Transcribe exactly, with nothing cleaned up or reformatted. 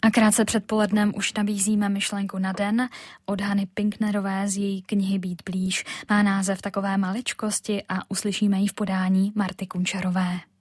A krátce před polednem už nabízíme myšlenku na den od Hany Pinknerové z její knihy Být blíž. Má název Takové maličkosti a uslyšíme ji v podání Marty Kunčarové.